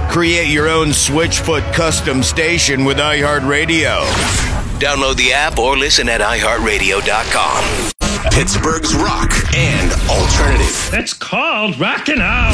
Create your own Switchfoot custom station with iHeartRadio. Download the app or listen at iHeartRadio.com. Pittsburgh's rock and alternative. That's called rockin' out.